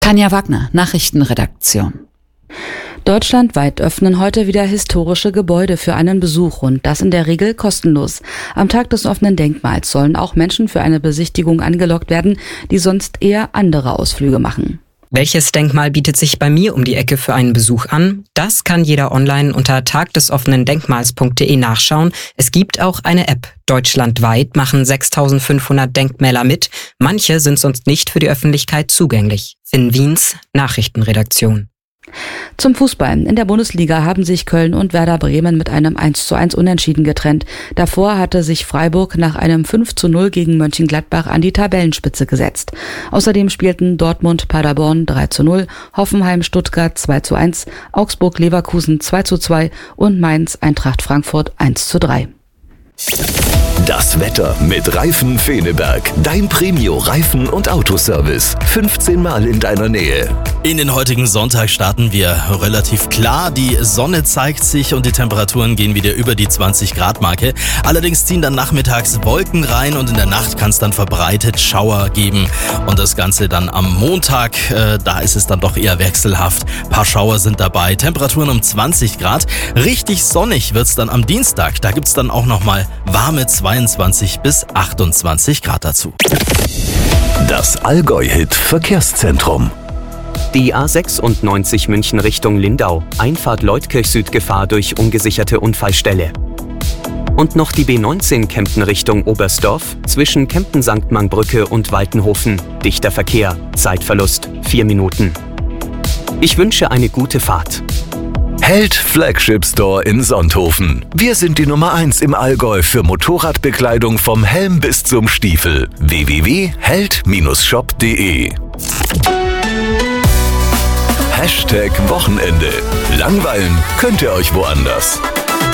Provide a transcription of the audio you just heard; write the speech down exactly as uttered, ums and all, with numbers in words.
Tanja Wagner, Nachrichtenredaktion. Deutschlandweit öffnen heute wieder historische Gebäude für einen Besuch und das in der Regel kostenlos. Am Tag des offenen Denkmals sollen auch Menschen für eine Besichtigung angelockt werden, die sonst eher andere Ausflüge machen. Welches Denkmal bietet sich bei mir um die Ecke für einen Besuch an? Das kann jeder online unter tagdesoffenendenkmals punkt de nachschauen. Es gibt auch eine App. Deutschlandweit machen sechstausendfünfhundert Denkmäler mit. Manche sind sonst nicht für die Öffentlichkeit zugänglich. Finn Wiens, Nachrichtenredaktion. Zum Fußball. In der Bundesliga haben sich Köln und Werder Bremen mit einem eins zu eins Unentschieden getrennt. Davor hatte sich Freiburg nach einem fünf zu null gegen Mönchengladbach an die Tabellenspitze gesetzt. Außerdem spielten Dortmund Paderborn drei zu null, Hoffenheim Stuttgart zwei zu eins, Augsburg Leverkusen zwei zu zwei und Mainz Eintracht Frankfurt eins zu drei. Das Wetter mit Reifen Feneberg. Dein Premio-Reifen- und Autoservice. fünfzehn Mal in deiner Nähe. In den heutigen Sonntag starten wir relativ klar. Die Sonne zeigt sich und die Temperaturen gehen wieder über die zwanzig Grad Marke. Allerdings ziehen dann nachmittags Wolken rein und in der Nacht kann es dann verbreitet Schauer geben. Und das Ganze dann am Montag, äh, da ist es dann doch eher wechselhaft. Ein paar Schauer sind dabei. Temperaturen um zwanzig Grad. Richtig sonnig wird es dann am Dienstag. Da gibt es dann auch nochmal warme zweiundzwanzig bis achtundzwanzig Grad dazu. Das Allgäu-Hit Verkehrszentrum. Die A sechsundneunzig München Richtung Lindau. Einfahrt Leutkirch Süd, Gefahr durch ungesicherte Unfallstelle. Und noch die B neunzehn Kempten Richtung Oberstdorf. Zwischen Kempten-Sankt Mann-Brücke und Waltenhofen. Dichter Verkehr. Zeitverlust vier Minuten. Ich wünsche eine gute Fahrt. Held Flagship Store in Sonthofen. Wir sind die Nummer eins im Allgäu für Motorradbekleidung vom Helm bis zum Stiefel. w w w punkt held Bindestrich shop punkt de Hashtag Wochenende. Langweilen könnt ihr euch woanders.